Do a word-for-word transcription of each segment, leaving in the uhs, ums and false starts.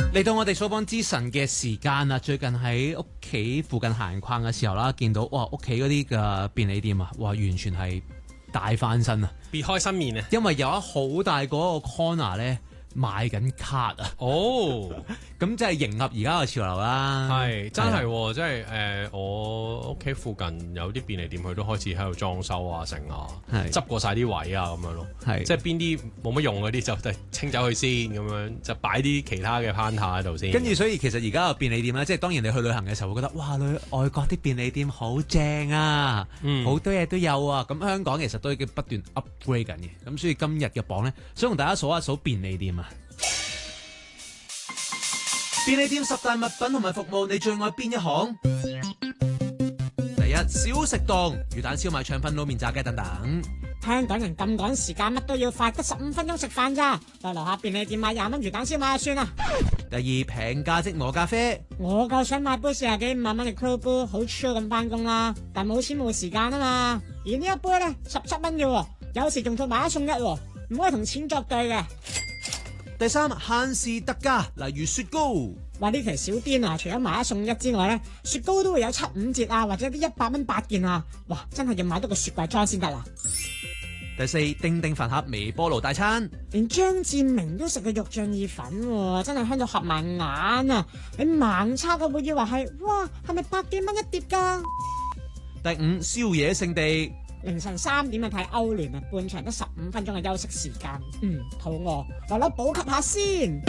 嚟到我哋所講之神嘅時間啦，最近喺屋企附近行逛嘅時候啦，見到哇屋企嗰啲嘅便利店啊，哇完全係大翻身啊， 別開新面啊！ 因為有一好大嗰個 corner 咧賣緊卡啊， 哦， 咁即係迎合而家嘅潮流啦。 係真係喎，即係誒我屋企附近有啲便利店，佢都開始喺度裝修啊、成啊， 係執過晒啲位啊咁樣咯。 係即係邊啲冇乜用嗰啲就就清走佢先，咁樣就擺啲其他嘅攤下喺度先。 跟住所以其實而家嘅便利店咧，即係當然你去旅行嘅時候會覺得哇，去外國啲便利店好正啊，好、 嗯、 多嘢都有啊。咁香港其實都已經不斷 upgrade 緊嘅。咁所以今日嘅榜咧，想同大家數一數便利店啊。便利店十大物品同埋服務，你最愛邊一項？第一，小食檔，魚蛋燒賣、腸粉、撈麵、炸雞等等。 香港人咁趕時間，乜都要快，得十五分鐘食飯咋？落樓下便利店買廿蚊魚蛋燒賣就算啦。 第二，平價即磨咖啡。 我夠想買杯四十幾五萬蚊嘅 cold brew，好 chill 咁翻工啦。但冇錢冇時間啊嘛。而呢一杯咧十七蚊嘅喎，有時仲做買一送一喎，唔可以同錢作對嘅。 第三，限時特價，例如雪糕。 話呢期小癲啊，除咗買一送一之外咧，雪糕都會有七五折啊，或者啲一百蚊八件啊，哇！真係要買到個雪櫃裝先得啦。 第四，叮叮飯盒微波爐大餐， 連張志明都食嘅肉醬意粉喎，真係香到合埋眼啊！你盲測嘅會以為係，哇，係咪百幾蚊一碟㗎？ 第五，宵夜勝地。 凌晨三點去睇歐聯啊，半場得十五分鐘嘅休息時間，嗯，肚餓，落樓補給下先。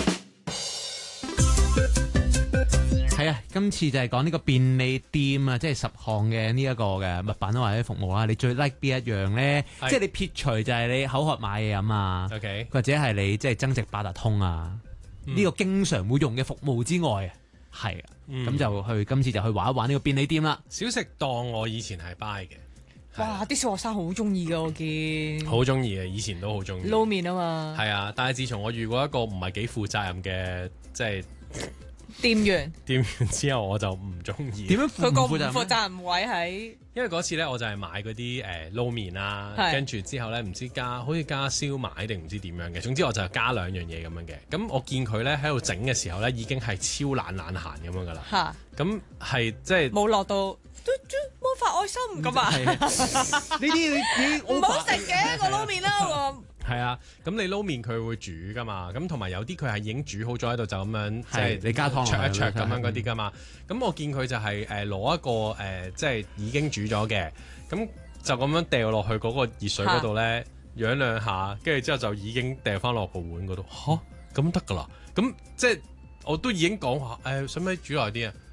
係啊，今次就係講呢個便利店啊，即係十項嘅呢一個嘅物品或者服務啦。你最 like 邊一樣咧？即係你撇除就係你口渴買嘢飲啊， OK， 或者係你即係增值八達通啊，呢、嗯、個經常會用嘅服務之外啊，係啊，咁、嗯、就去今次就去玩一玩呢個便利店啦。 小食檔我以前係 buy 嘅。 哇！啲小學生好中意噶，我見好中意嘅，以前都好中意撈麵啊嘛。 係啊，但係自從我遇過一個唔係幾負責任嘅即係店員， 店員之後我就唔中意。 點樣佢個唔負責任位喺？ 因為嗰次咧，我就係買嗰啲誒撈麵啦，跟住之後咧唔知加好似加燒賣定唔知點樣嘅，總之我就加兩樣嘢咁樣嘅。咁我見佢咧喺度整嘅時候咧，已經係超懶懶閒咁樣噶啦。嚇！咁係即係冇落到。嘟嘟魔法愛心咁啊！ 呢啲你你唔好食嘅個撈麵啦。 係啊，咁你撈麵佢會煮噶嘛？咁同埋有啲佢係已經煮好咗喺度，就咁樣即係你加湯灼一灼咁樣嗰啲噶嘛。咁我見佢就係誒攞一個誒、呃、即係已經煮咗嘅，咁就咁樣掉落去嗰個熱水嗰度咧，揚兩下，跟住之後就已經掉翻落個碗嗰度。吓，咁得噶啦？咁即係我都已經講話誒，使唔使煮耐啲啊？